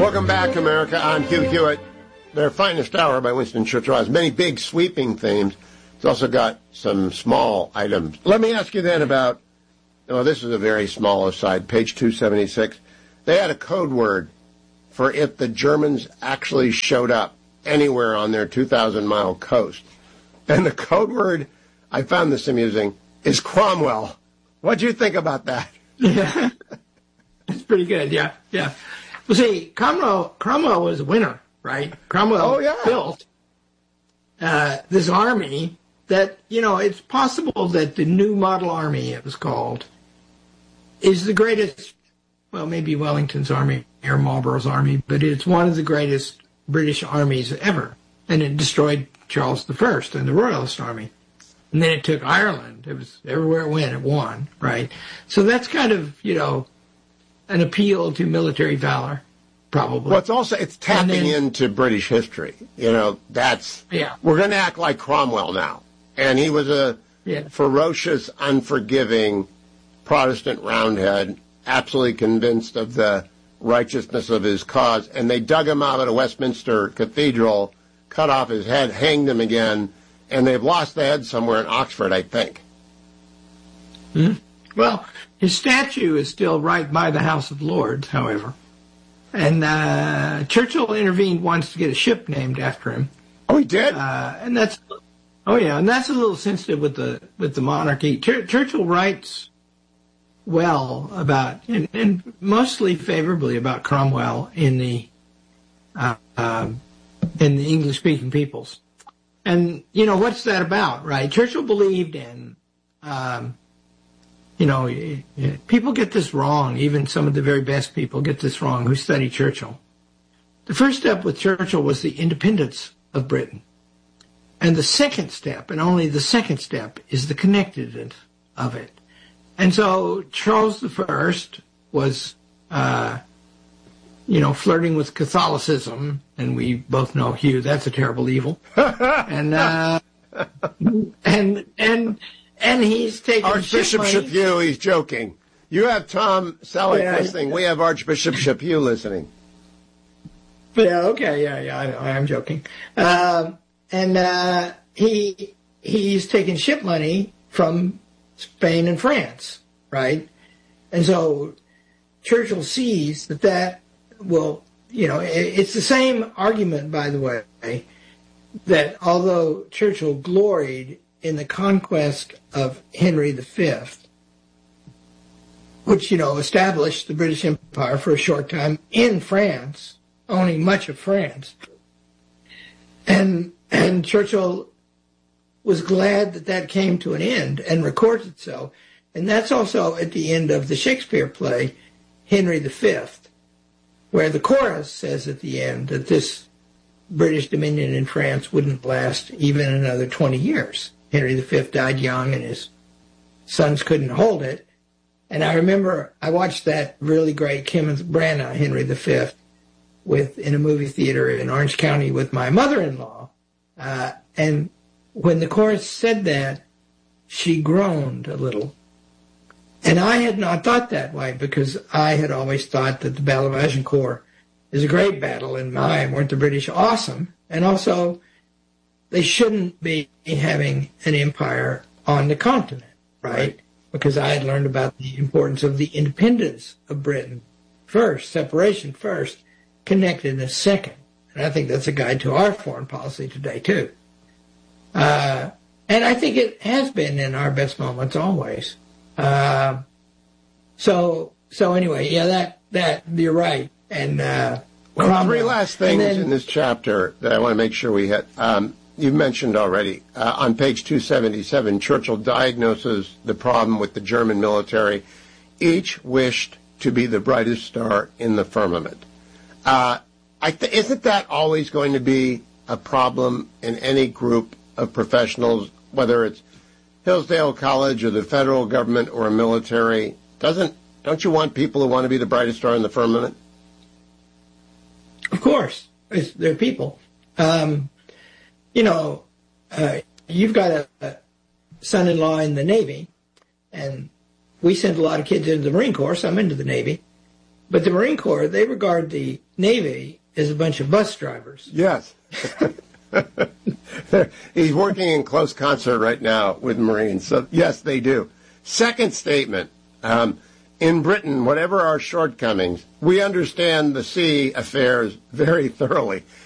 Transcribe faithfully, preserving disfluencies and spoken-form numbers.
Welcome back, America. I'm Hugh Hewitt. Their Finest Hour by Winston Churchill has many big sweeping themes. It's also got some small items. Let me ask you then about, oh, this is a very small aside, page two seventy-six. They had a code word for if the Germans actually showed up anywhere on their two thousand mile coast. And the code word, I found this amusing, is Cromwell. What do you think about that? Yeah, it's pretty good, yeah, yeah. Well, see, Cromwell, Cromwell was a winner, right? Cromwell oh, yeah. built uh, this army that, you know, it's possible that the New Model Army, it was called, is the greatest, well, maybe Wellington's army or Marlborough's army, but it's one of the greatest British armies ever. And it destroyed Charles the First and the Royalist Army. And then it took Ireland. It was everywhere it went, it won, right? So that's kind of, you know, an appeal to military valor, probably. Well, it's also, it's tapping then, into British history. You know, that's, yeah. We're going to act like Cromwell now. And he was a yeah. ferocious, unforgiving Protestant roundhead, absolutely convinced of the righteousness of his cause. And they dug him out of Westminster Cathedral, cut off his head, hanged him again, and they've lost the head somewhere in Oxford, I think. Hmm. Well, his statue is still right by the House of Lords, however. And uh, Churchill intervened once to get a ship named after him. Oh, he did? Uh, and that's, oh yeah, and that's a little sensitive with the with the monarchy. Ch- Churchill writes well about, and, and mostly favorably about Cromwell in the uh, um, in the English-speaking peoples. And you know what's that about, right? Churchill believed in. Um, You know, people get this wrong. Even some of the very best people get this wrong who study Churchill. The first step with Churchill was the independence of Britain. And the second step, and only the second step, is the connectedness of it. And so Charles the First was, uh, you know, flirting with Catholicism. And we both know, Hugh, that's a terrible evil. and, uh, and, and, And he's taking Archbishop Chaput, he's joking. You have Tom Selleck yeah, listening. We have Archbishop Chaput listening. Yeah, okay, yeah, yeah, I know, I am joking. Um, and uh, he he's taking ship money from Spain and France, right? And so Churchill sees that that will, you know, it, it's the same argument, by the way, that although Churchill gloried in the conquest of Henry the Fifth, which, you know, established the British Empire for a short time in France, owning much of France. And and Churchill was glad that that came to an end and records it so. And that's also at the end of the Shakespeare play, Henry the Fifth, where the chorus says at the end that this British dominion in France wouldn't last even another twenty years. Henry the Fifth died young, and his sons couldn't hold it. And I remember I watched that really great Kenneth Branagh, Henry the Fifth, with in a movie theater in Orange County with my mother-in-law. Uh, and when the chorus said that, she groaned a little. And I had not thought that way, because I had always thought that the Battle of Agincourt is a great battle, and my, weren't the British awesome? And also, they shouldn't be having an empire on the continent, right? right? Because I had learned about the importance of the independence of Britain first, separation first, connectedness second. And I think that's a guide to our foreign policy today, too. Uh, and I think it has been in our best moments always. Uh, so, so anyway, yeah, that, that, you're right. And, uh, well, Cromwell. Three last things then, in this chapter that I want to make sure we hit. Um, You've mentioned already, uh, on page two seventy-seven, Churchill diagnoses the problem with the German military. Each wished to be the brightest star in the firmament. Uh, I th- isn't that always going to be a problem in any group of professionals, whether it's Hillsdale College or the federal government or a military? Doesn't, don't you want people who want to be the brightest star in the firmament? Of course. It's, they're people. Um, You know, uh, you've got a, a son-in-law in the Navy, and we send a lot of kids into the Marine Corps, so I'm into the Navy. But the Marine Corps, they regard the Navy as a bunch of bus drivers. Yes. He's working in close concert right now with Marines. So, yes, they do. Second statement. Um, in Britain, whatever our shortcomings, we understand the sea affairs very thoroughly.